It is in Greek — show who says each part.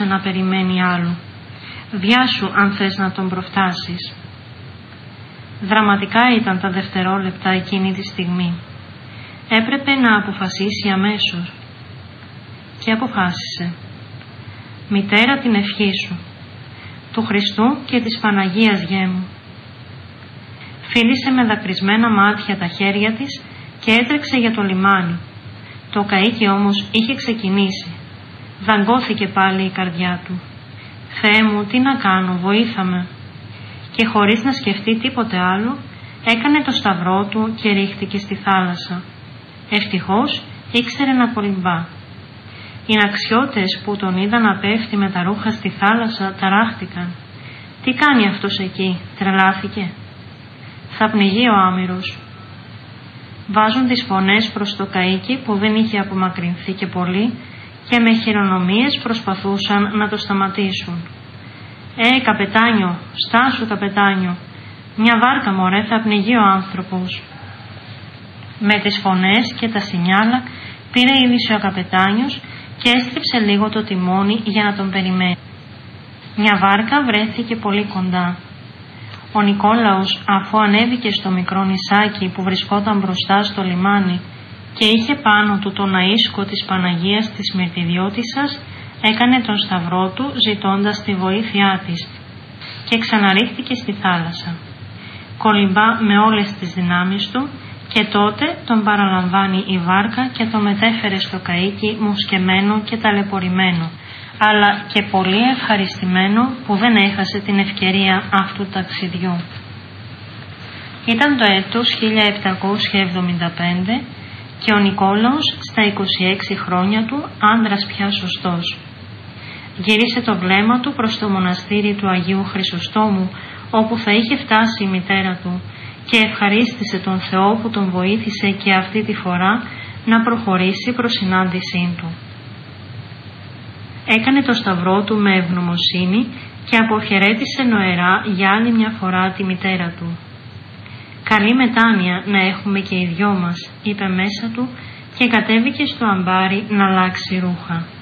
Speaker 1: να περιμένει άλλου. Βιάσου αν θες να τον προφτάσεις. Δραματικά ήταν τα δευτερόλεπτα εκείνη τη στιγμή. Έπρεπε να αποφασίσει αμέσως. Και αποφάσισε. Μητέρα, την ευχή σου, του Χριστού και της Παναγίας Γέμου. Φίλησε με δακρυσμένα μάτια τα χέρια της και έτρεξε για το λιμάνι. Το καΐκι όμως είχε ξεκινήσει. Δαγκώθηκε πάλι η καρδιά του. Θεέ μου, τι να κάνω, βοήθαμε. Και χωρίς να σκεφτεί τίποτε άλλο, έκανε το σταυρό του και ρίχτηκε στη θάλασσα. Ευτυχώς ήξερε να κολυμπά. Οι ναξιώτες που τον είδαν να πέφτει με τα ρούχα στη θάλασσα ταράχτηκαν. Τι κάνει αυτός εκεί, τρελάθηκε? Θα πνιγεί ο άμυρος. Βάζουν τις φωνές προς το καΐκι που δεν είχε απομακρυνθεί και πολύ και με χειρονομίες προσπαθούσαν να το σταματήσουν. Καπετάνιο, στάσου καπετάνιο, μια βάρκα μωρέ, θα πνιγεί ο άνθρωπος. Με τις φωνές και τα σινιάλα πήρε είδηση ο καπετάνιος και έστριψε λίγο το τιμόνι για να τον περιμένει. Μια βάρκα βρέθηκε πολύ κοντά. Ο Νικόλαος, αφού ανέβηκε στο μικρό νησάκι που βρισκόταν μπροστά στο λιμάνι και είχε πάνω του τον αίσκο της Παναγίας της Μυρτιδιώτισσας, έκανε τον σταυρό του ζητώντας τη βοήθειά της και ξαναρίχτηκε στη θάλασσα. Κολυμπά με όλες τις δυνάμεις του και τότε τον παραλαμβάνει η βάρκα και τον μετέφερε στο καΐκι μουσκεμένο και ταλαιπωρημένο, αλλά και πολύ ευχαριστημένο που δεν έχασε την ευκαιρία αυτού του ταξιδιού. Ήταν το έτος 1775 και ο Νικόλαος στα 26 χρόνια του, άντρας πια σωστός. Γύρισε το βλέμμα του προς το μοναστήρι του Αγίου Χρυσοστόμου, όπου θα είχε φτάσει η μητέρα του, και ευχαρίστησε τον Θεό που τον βοήθησε και αυτή τη φορά να προχωρήσει προς συνάντησή του. Έκανε το σταυρό του με ευγνωμοσύνη και αποχαιρέτησε νοερά για άλλη μια φορά τη μητέρα του. «Καλή μετάνοια να έχουμε και οι δυο μας», είπε μέσα του και κατέβηκε στο αμπάρι να αλλάξει ρούχα.